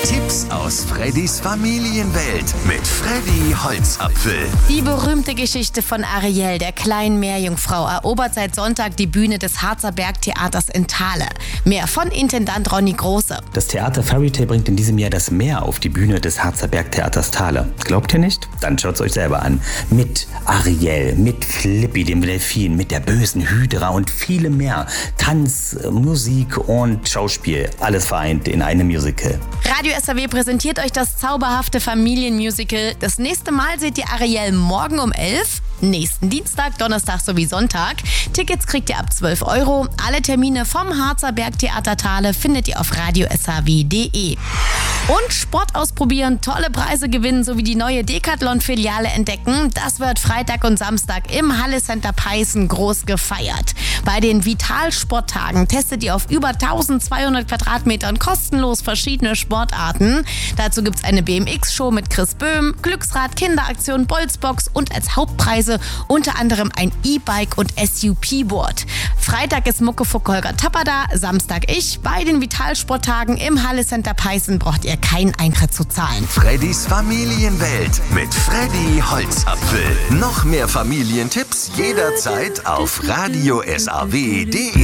Tipps aus Freddys Familienwelt mit Freddy Holzapfel. Die berühmte Geschichte von Ariel, der kleinen Meerjungfrau, erobert seit Sonntag die Bühne des Harzer Bergtheaters in Thale. Mehr von Intendant Ronny Große. Das Theater Fairy Tale bringt in diesem Jahr das Meer auf die Bühne des Harzer Bergtheaters Thale. Glaubt ihr nicht? Dann schaut's euch selber an. Mit Ariel, mit Flippi, dem Delfin, mit der bösen Hydra und vielem mehr. Tanz, Musik und Schauspiel. Alles vereint in einem Musical. Radio SAW präsentiert euch das zauberhafte Familienmusical. Das nächste Mal seht ihr Ariel morgen um 11, nächsten Dienstag, Donnerstag sowie Sonntag. Tickets kriegt ihr ab 12 €. Alle Termine vom Harzer Bergtheater Thale findet ihr auf radiosaw.de. Und Sport ausprobieren, tolle Preise gewinnen sowie die neue Decathlon-Filiale entdecken. Das wird Freitag und Samstag im Halle Center Peißen groß gefeiert. Bei den Vitalsporttagen testet ihr auf über 1200 Quadratmetern kostenlos verschiedene Sportarten. Dazu gibt es eine BMX-Show mit Chris Böhm, Glücksrad, Kinderaktion, Bolzbox und als Hauptpreise unter anderem ein E-Bike und SUP-Board. Freitag ist Muckefuck Holger Tapper da, Samstag ich. Bei den Vitalsporttagen im Halle Center Peißen braucht ihr keinen Eintritt zu zahlen. Freddys Familienwelt mit Freddy Holzapfel. Noch mehr Familientipps jederzeit auf radiosaw.de.